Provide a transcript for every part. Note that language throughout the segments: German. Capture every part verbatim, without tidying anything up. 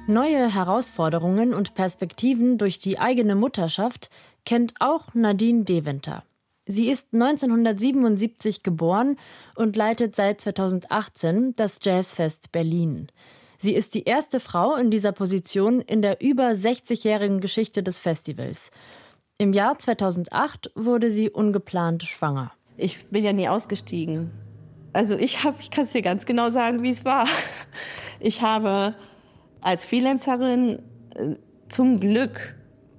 Neue Herausforderungen und Perspektiven durch die eigene Mutterschaft kennt auch Nadine Deventer. Sie ist neunzehnhundertsiebenundsiebzig geboren und leitet seit zweitausendachtzehn das Jazzfest Berlin. Sie ist die erste Frau in dieser Position in der über sechzigjährigen Geschichte des Festivals. Im Jahr zweitausendacht wurde sie ungeplant schwanger. Ich bin ja nie ausgestiegen. Also ich habe, ich kann es dir ganz genau sagen, wie es war. Ich habe als Freelancerin äh, zum Glück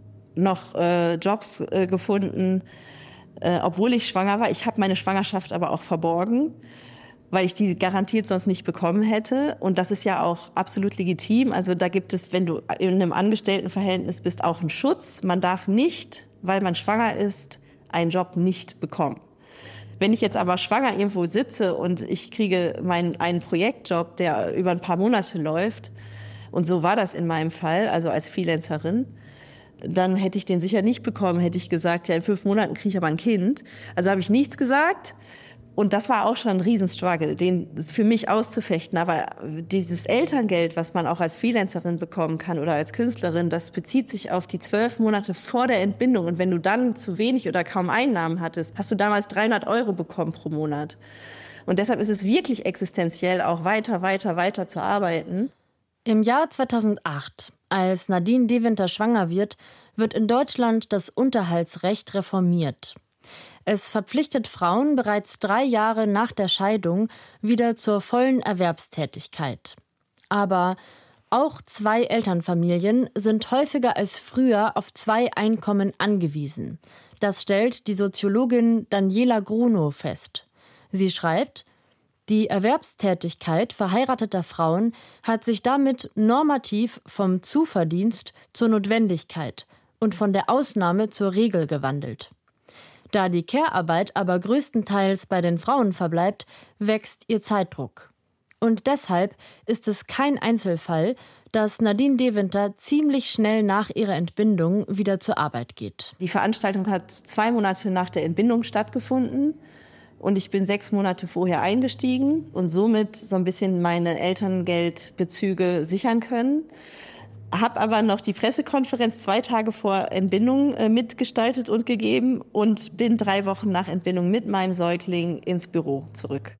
noch äh, Jobs äh, gefunden, äh, obwohl ich schwanger war. Ich habe meine Schwangerschaft aber auch verborgen, weil ich die garantiert sonst nicht bekommen hätte. Und das ist ja auch absolut legitim. Also da gibt es, wenn du in einem Angestelltenverhältnis bist, auch einen Schutz. Man darf nicht, weil man schwanger ist, einen Job nicht bekommen. Wenn ich jetzt aber schwanger irgendwo sitze und ich kriege meinen, einen Projektjob, der über ein paar Monate läuft, und so war das in meinem Fall, also als Freelancerin, dann hätte ich den sicher nicht bekommen, hätte ich gesagt, ja, in fünf Monaten kriege ich aber ein Kind. Also habe ich nichts gesagt. Und das war auch schon ein Riesenstruggle, den für mich auszufechten. Aber dieses Elterngeld, was man auch als Freelancerin bekommen kann oder als Künstlerin, das bezieht sich auf die zwölf Monate vor der Entbindung. Und wenn du dann zu wenig oder kaum Einnahmen hattest, hast du damals dreihundert Euro bekommen pro Monat. Und deshalb ist es wirklich existenziell, auch weiter, weiter, weiter zu arbeiten. Im Jahr zweitausendacht, als Nadine Deventer schwanger wird, wird in Deutschland das Unterhaltsrecht reformiert. Es verpflichtet Frauen bereits drei Jahre nach der Scheidung wieder zur vollen Erwerbstätigkeit. Aber auch zwei Elternfamilien sind häufiger als früher auf zwei Einkommen angewiesen. Das stellt die Soziologin Daniela Grunow fest. Sie schreibt: Die Erwerbstätigkeit verheirateter Frauen hat sich damit normativ vom Zuverdienst zur Notwendigkeit und von der Ausnahme zur Regel gewandelt. Da die Care-Arbeit aber größtenteils bei den Frauen verbleibt, wächst ihr Zeitdruck. Und deshalb ist es kein Einzelfall, dass Nadine Deventer ziemlich schnell nach ihrer Entbindung wieder zur Arbeit geht. Die Veranstaltung hat zwei Monate nach der Entbindung stattgefunden. Und ich bin sechs Monate vorher eingestiegen und somit so ein bisschen meine Elterngeldbezüge sichern können. Habe aber noch die Pressekonferenz zwei Tage vor Entbindung äh, mitgestaltet und gegeben und bin drei Wochen nach Entbindung mit meinem Säugling ins Büro zurück.